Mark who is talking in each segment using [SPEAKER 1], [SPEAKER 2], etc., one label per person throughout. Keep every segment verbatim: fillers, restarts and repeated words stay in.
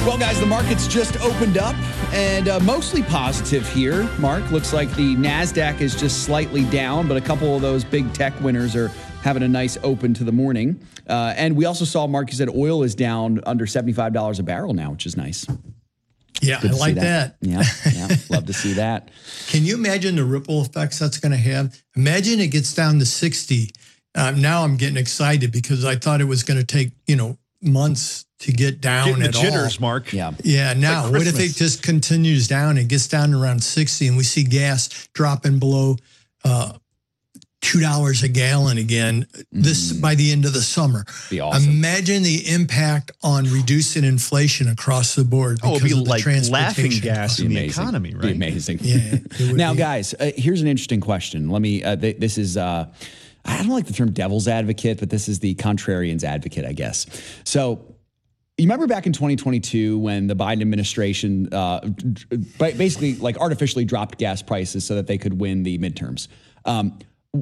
[SPEAKER 1] Well, guys, the market's just opened up and uh, mostly positive here. Mark, looks like the NASDAQ is just slightly down, but a couple of those big tech winners are having a nice open to the morning. Uh, and we also saw, Mark, you said oil is down under seventy-five dollars a barrel now, which is nice.
[SPEAKER 2] Yeah, I like that.
[SPEAKER 1] that. Yeah, yeah, love to see that.
[SPEAKER 2] Can you imagine the ripple effects that's going to have? Imagine it gets down to sixty. Um, now I'm getting excited because I thought it was going to take, you know, months to get down
[SPEAKER 3] Getting
[SPEAKER 2] at
[SPEAKER 3] the jitters,
[SPEAKER 2] all.
[SPEAKER 3] Mark.
[SPEAKER 1] Yeah.
[SPEAKER 2] Yeah. Now,
[SPEAKER 3] like
[SPEAKER 2] what if it
[SPEAKER 3] Christmas.
[SPEAKER 2] just continues down and gets down to around sixty and we see gas dropping below uh, two dollars a gallon again this
[SPEAKER 1] Mm.
[SPEAKER 2] by the end of the summer?
[SPEAKER 1] Be awesome.
[SPEAKER 2] Imagine the impact on reducing inflation across the board.
[SPEAKER 3] Oh, it'll
[SPEAKER 2] because
[SPEAKER 3] be
[SPEAKER 2] of the
[SPEAKER 3] like laughing
[SPEAKER 2] transportation
[SPEAKER 3] gas
[SPEAKER 2] costs.
[SPEAKER 3] in
[SPEAKER 1] Be
[SPEAKER 3] the
[SPEAKER 1] amazing.
[SPEAKER 3] economy,
[SPEAKER 1] Be
[SPEAKER 3] right?
[SPEAKER 1] amazing.
[SPEAKER 2] Yeah. it would
[SPEAKER 1] Now,
[SPEAKER 2] be.
[SPEAKER 1] guys, uh, here's an interesting question. Let me, uh, th- this is, uh, I don't like the term devil's advocate, but this is the contrarian's advocate, I guess. So, you remember back in twenty twenty-two when the Biden administration uh, ba- basically like artificially dropped gas prices so that they could win the midterms. Um,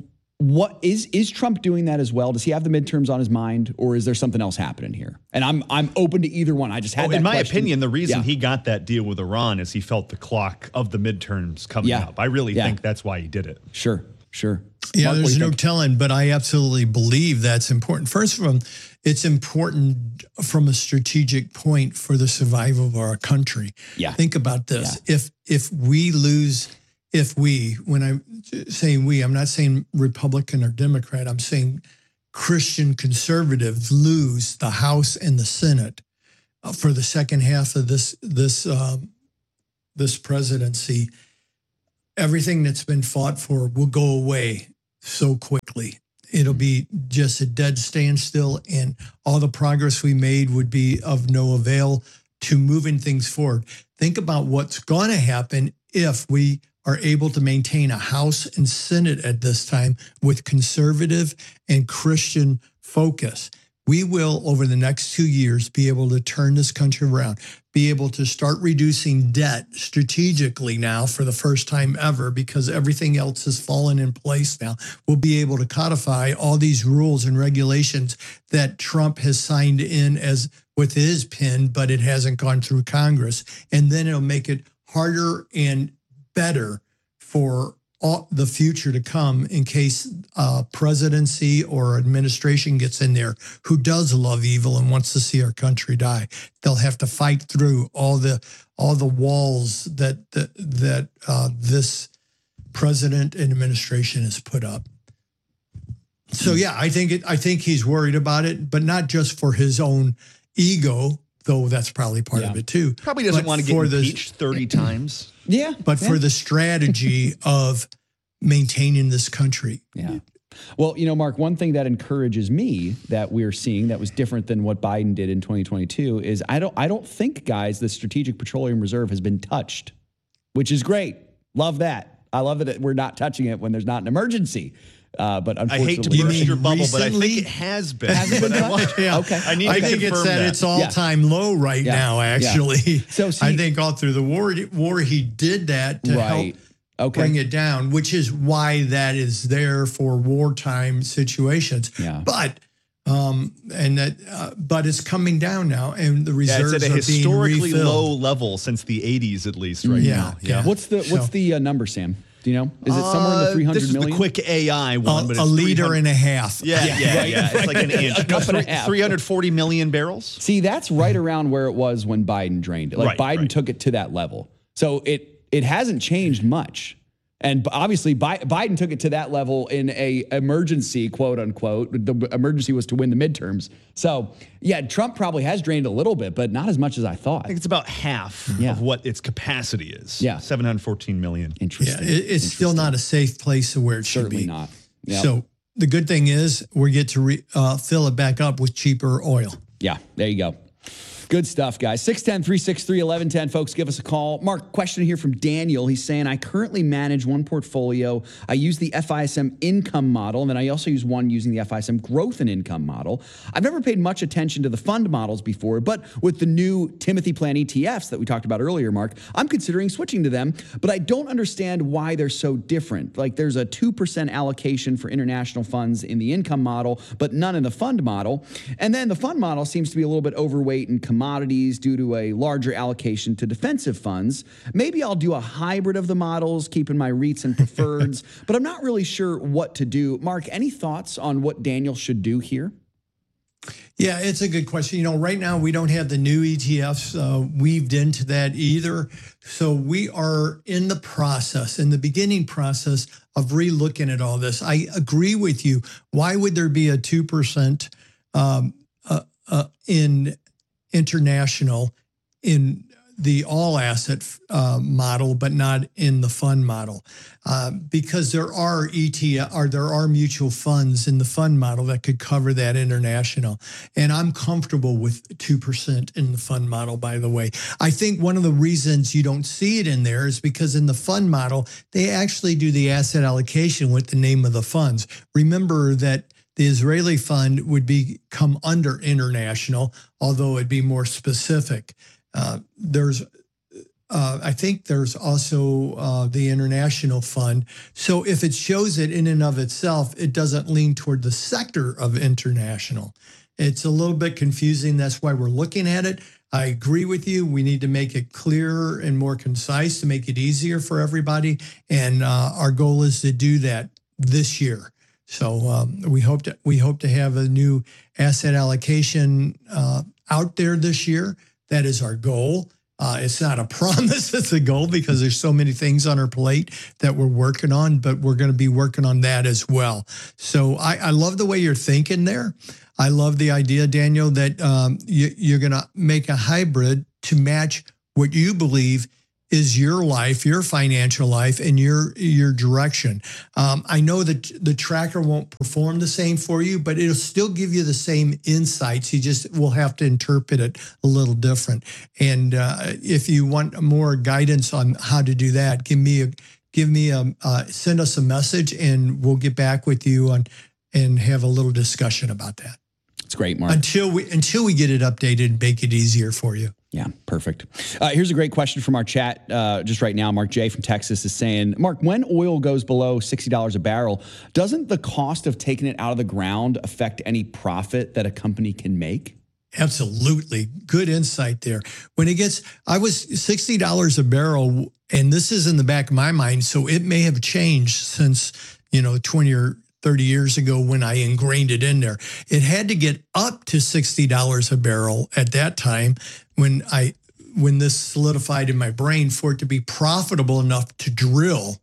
[SPEAKER 1] what is is Trump doing that as well? Does he have the midterms on his mind, or is there something else happening here? And I'm I'm open to either one. I just had
[SPEAKER 3] Oh,
[SPEAKER 1] that
[SPEAKER 3] in my
[SPEAKER 1] question.
[SPEAKER 3] opinion, the reason
[SPEAKER 1] Yeah.
[SPEAKER 3] he got that deal with Iran is he felt the clock of the midterms coming
[SPEAKER 1] Yeah.
[SPEAKER 3] up. I really
[SPEAKER 1] Yeah.
[SPEAKER 3] think that's why he did it.
[SPEAKER 1] Sure, sure.
[SPEAKER 2] Yeah,
[SPEAKER 1] Mark, what do
[SPEAKER 2] there's
[SPEAKER 1] you
[SPEAKER 2] no
[SPEAKER 1] think?
[SPEAKER 2] telling, but I absolutely believe that's important. First of all, it's important from a strategic point for the survival of our country.
[SPEAKER 1] Yeah.
[SPEAKER 2] Think about this. If if we lose, if we, when I'm saying we, I'm not saying Republican or Democrat, I'm saying Christian conservatives lose the House and the Senate uh, for the second half of this this um, this presidency, everything that's been fought for will go away so quickly. It'll be just a dead standstill, and all the progress we made would be of no avail to moving things forward. Think about what's going to happen if we are able to maintain a House and Senate at this time with conservative and Christian focus. We will, over the next two years, be able to turn this country around, be able to start reducing debt strategically now for the first time ever because everything else has fallen in place now. We'll be able to codify all these rules and regulations that Trump has signed in as with his pen, but it hasn't gone through Congress. And then it'll make it harder and better for all the future to come in case uh, presidency or administration gets in there who does love evil and wants to see our country die. They'll have to fight through all the all the walls that that, that uh, this president and administration has put up. So yeah, I think it. I think he's worried about it, but not just for his own ego, though that's probably part
[SPEAKER 1] Yeah.
[SPEAKER 2] of it too.
[SPEAKER 3] Probably doesn't
[SPEAKER 2] But
[SPEAKER 3] want to
[SPEAKER 2] for
[SPEAKER 3] get
[SPEAKER 2] the-
[SPEAKER 3] impeached thirty times.
[SPEAKER 1] Yeah,
[SPEAKER 2] But
[SPEAKER 1] yeah.
[SPEAKER 2] for the strategy of maintaining this country.
[SPEAKER 1] Yeah. Well, you know, Mark, one thing that encourages me that we're seeing that was different than what Biden did in twenty twenty-two is I don't I don't think, guys, the Strategic Petroleum Reserve has been touched, which is great. Love that. I love that we're not touching it when there's not an emergency. Uh, but
[SPEAKER 3] I
[SPEAKER 1] unfortunately,
[SPEAKER 3] hate to
[SPEAKER 2] You
[SPEAKER 3] burst
[SPEAKER 2] mean
[SPEAKER 3] your bubble, but I
[SPEAKER 2] recently?
[SPEAKER 3] think it has been.
[SPEAKER 1] Has it been
[SPEAKER 3] But I
[SPEAKER 1] done?
[SPEAKER 3] want-
[SPEAKER 2] Yeah.
[SPEAKER 1] Okay.
[SPEAKER 3] I need
[SPEAKER 2] I
[SPEAKER 3] to
[SPEAKER 2] think it's
[SPEAKER 3] confirm
[SPEAKER 2] at
[SPEAKER 3] that.
[SPEAKER 2] its all-time low right
[SPEAKER 1] Yeah.
[SPEAKER 2] now,
[SPEAKER 1] Yeah.
[SPEAKER 2] actually.
[SPEAKER 1] So, see-
[SPEAKER 2] I think all through the war, war he did that to
[SPEAKER 1] Right.
[SPEAKER 2] help
[SPEAKER 1] Okay.
[SPEAKER 2] bring it down, which is why that is there for wartime situations.
[SPEAKER 1] Yeah.
[SPEAKER 2] But um, and that, uh, but it's coming down now, and the
[SPEAKER 3] Yeah,
[SPEAKER 2] reserves
[SPEAKER 3] it's at a
[SPEAKER 2] are being
[SPEAKER 3] historically
[SPEAKER 2] refilled.
[SPEAKER 3] low level since the eighties, at least, right
[SPEAKER 2] Yeah,
[SPEAKER 3] now.
[SPEAKER 2] yeah.
[SPEAKER 1] What's the what's
[SPEAKER 2] So-
[SPEAKER 1] the uh, number, Sam? Do you know? Is it somewhere in the
[SPEAKER 3] Uh,
[SPEAKER 1] three hundred
[SPEAKER 3] This
[SPEAKER 1] million?
[SPEAKER 3] is the quick A I one,
[SPEAKER 2] A,
[SPEAKER 3] but
[SPEAKER 2] a
[SPEAKER 3] it's
[SPEAKER 2] liter
[SPEAKER 3] 300
[SPEAKER 2] and a half.
[SPEAKER 3] Yeah, yeah, yeah.
[SPEAKER 1] right,
[SPEAKER 3] It's
[SPEAKER 1] right.
[SPEAKER 3] like an inch.
[SPEAKER 1] A cup and a half.
[SPEAKER 3] three hundred forty million barrels.
[SPEAKER 1] See, that's right around where it was when Biden drained it. Like
[SPEAKER 3] Right,
[SPEAKER 1] Biden
[SPEAKER 3] right.
[SPEAKER 1] took it to that level. So it it hasn't changed much. And b- obviously Bi- Biden took it to that level in a emergency, quote unquote. The emergency was to win the midterms. So yeah, Trump probably has drained a little bit, but not as much as I thought.
[SPEAKER 3] I think it's about half
[SPEAKER 1] Yeah.
[SPEAKER 3] of what its capacity is.
[SPEAKER 1] Yeah.
[SPEAKER 3] seven hundred fourteen million.
[SPEAKER 2] Yeah,
[SPEAKER 1] Interesting.
[SPEAKER 2] it, it's still not a safe place to where it should
[SPEAKER 1] Certainly
[SPEAKER 2] be.
[SPEAKER 1] not. Yep.
[SPEAKER 2] So the good thing is we get to re, uh, fill it back up with cheaper oil.
[SPEAKER 1] Yeah, there you go. Good stuff, guys. six one zero, three six three, one one one zero, folks. Give us a call. Mark, question here from Daniel. He's saying, I currently manage one portfolio. I use the F I S M income model, and then I also use one using the F I S M growth and income model. I've never paid much attention to the fund models before, but with the new Timothy Plan E T Fs that we talked about earlier, Mark, I'm considering switching to them, but I don't understand why they're so different. Like there's a two percent allocation for international funds in the income model, but none in the fund model. And then the fund model seems to be a little bit overweight in commodities. commodities due to a larger allocation to defensive funds. Maybe I'll do a hybrid of the models, keeping my REITs and preferreds, but I'm not really sure what to do. Mark, any thoughts on what Daniel should do here?
[SPEAKER 2] Yeah, it's a good question. You know, right now we don't have the new E T Fs uh, weaved into that either. So we are in the process, in the beginning process of re-looking at all this. I agree with you. Why would there be a two percent um, uh, uh, in international in the all asset uh, model, but not in the fund model? Uh, because there are E T F or there are mutual funds in the fund model that could cover that international. And I'm comfortable with two percent in the fund model, by the way. I think one of the reasons you don't see it in there is because in the fund model, they actually do the asset allocation with the name of the funds. Remember that the Israeli fund would be come under international, although it'd be more specific. Uh, there's Uh, I think there's also uh, the international fund. So if it shows it in and of itself, it doesn't lean toward the sector of international. It's a little bit confusing. That's why we're looking at it. I agree with you. We need to make it clearer and more concise to make it easier for everybody. And uh, our goal is to do that this year. So um, we hope to we hope to have a new asset allocation uh, out there this year. That is our goal. Uh, it's not a promise, it's a goal, because there's so many things on our plate that we're working on, but we're going to be working on that as well. So I, I love the way you're thinking there. I love the idea, Daniel, that um, you, you're going to make a hybrid to match what you believe is your life, your financial life, and your your direction. Um, I know that the tracker won't perform the same for you, but it'll still give you the same insights. You just will have to interpret it a little different. And uh, if you want more guidance on how to do that, give me a give me a uh, send us a message, and we'll get back with you on and have a little discussion about that.
[SPEAKER 1] It's great, Mark.
[SPEAKER 2] Until we until we get it updated and make it easier for you.
[SPEAKER 1] Yeah, perfect. Uh, here's a great question from our chat uh, just right now. Mark J. from Texas is saying, Mark, when oil goes below sixty dollars a barrel, doesn't the cost of taking it out of the ground affect any profit that a company can make?
[SPEAKER 2] Absolutely. Good insight there. When it gets, I was sixty dollars a barrel, and this is in the back of my mind, so it may have changed since, you know, twenty or thirty years ago when I ingrained it in there. It had to get up to sixty dollars a barrel at that time when I when this solidified in my brain for it to be profitable enough to drill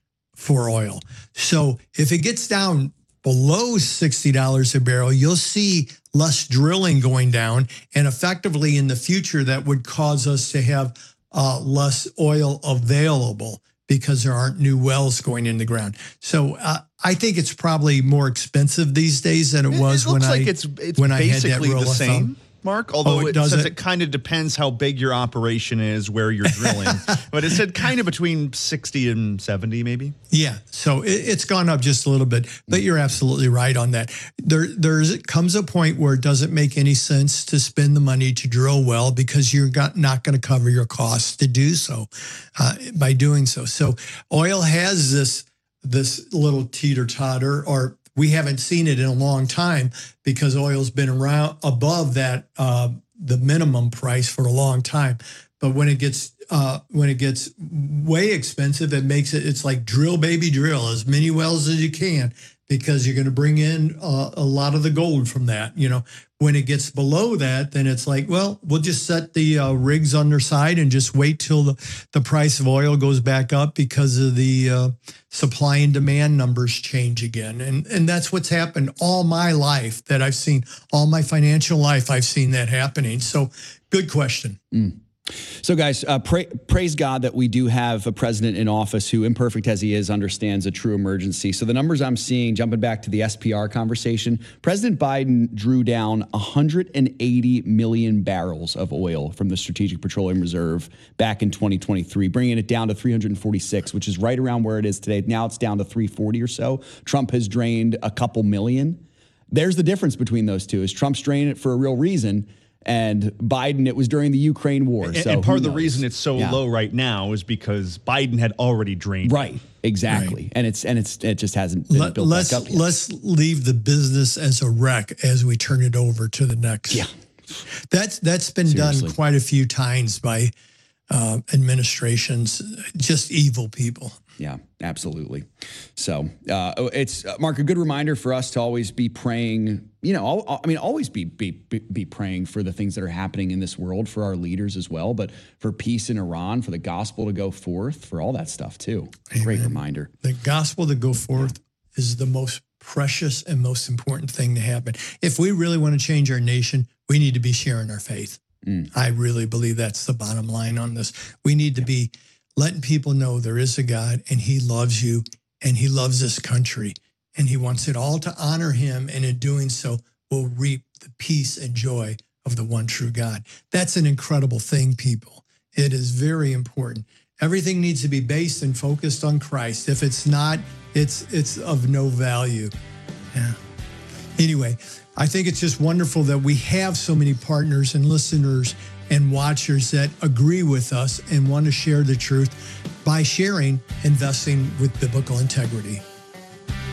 [SPEAKER 2] for oil. So if it gets down below sixty dollars a barrel, you'll see less drilling going down, and effectively in the future that would cause us to have uh, less oil available because there aren't new wells going in the ground. So uh, I think it's probably more expensive these days than it was
[SPEAKER 3] it
[SPEAKER 2] when
[SPEAKER 3] looks
[SPEAKER 2] I
[SPEAKER 3] like it's, it's
[SPEAKER 2] when I had that
[SPEAKER 3] basically
[SPEAKER 2] rule
[SPEAKER 3] the
[SPEAKER 2] of
[SPEAKER 3] same,
[SPEAKER 2] thumb.
[SPEAKER 3] Mark, although
[SPEAKER 2] Oh, it
[SPEAKER 3] it,
[SPEAKER 2] does
[SPEAKER 3] says
[SPEAKER 2] it?
[SPEAKER 3] it kind of depends how big your operation is, where you're drilling. But it said kind of between sixty and seventy, maybe.
[SPEAKER 2] Yeah, so it, it's gone up just a little bit, but you're absolutely right on that. There, there's comes a point where it doesn't make any sense to spend the money to drill well because you're got, not going to cover your costs to do so uh, by doing so. So oil has this this little teeter totter, or we haven't seen it in a long time because oil's been around above that uh, the minimum price for a long time. But when it gets uh, when it gets way expensive, it makes it it's like drill, baby, drill as many wells as you can, because you're going to bring in uh, a lot of the gold from that. You know, when it gets below that, then it's like, well, we'll just set the uh, rigs on their side and just wait till the, the price of oil goes back up because of the uh, supply and demand numbers change again. And, and that's what's happened all my life that I've seen, all my financial life, I've seen that happening. So good question.
[SPEAKER 1] Mm. So, guys, uh, pray, praise God that we do have a president in office who, imperfect as he is, understands a true emergency. So the numbers I'm seeing, jumping back to the S P R conversation, President Biden drew down one hundred eighty million barrels of oil from the Strategic Petroleum Reserve back in twenty twenty-three, bringing it down to three hundred forty-six, which is right around where it is today. Now it's down to three forty or so. Trump has drained a couple million. There's the difference between those two, is Trump's draining it for a real reason, and Biden, it was during the Ukraine war.
[SPEAKER 3] And,
[SPEAKER 1] so
[SPEAKER 3] and part of the
[SPEAKER 1] knows?
[SPEAKER 3] reason it's so
[SPEAKER 1] yeah.
[SPEAKER 3] low right now is because Biden had already drained it.
[SPEAKER 1] Right, exactly. Right. And it's and it's it just hasn't been
[SPEAKER 2] Let,
[SPEAKER 1] built
[SPEAKER 2] let's,
[SPEAKER 1] back up yet.
[SPEAKER 2] Let's leave the business as a wreck as we turn it over to the next.
[SPEAKER 1] Yeah.
[SPEAKER 2] That's that's been
[SPEAKER 1] Seriously.
[SPEAKER 2] done quite a few times by uh, administrations, just evil people.
[SPEAKER 1] Yeah, absolutely. So uh, it's, uh, Mark, a good reminder for us to always be praying, you know, al- I mean, always be, be be praying for the things that are happening in this world, for our leaders as well, but for peace in Iran, for the gospel to go forth, for all that stuff too.
[SPEAKER 2] Amen.
[SPEAKER 1] Great reminder.
[SPEAKER 2] The gospel to go forth yeah. is the most precious and most important thing to happen. If we really want to change our nation, we need to be sharing our faith. Mm. I really believe that's the bottom line on this. We need to yeah. be letting people know there is a God and he loves you and he loves this country and he wants it all to honor him. And in doing so, we'll reap the peace and joy of the one true God. That's an incredible thing, people. It is very important. Everything needs to be based and focused on Christ. If it's not, it's it's of no value. Yeah. Anyway, I think it's just wonderful that we have so many partners and listeners and watchers that agree with us and want to share the truth by sharing investing with biblical integrity.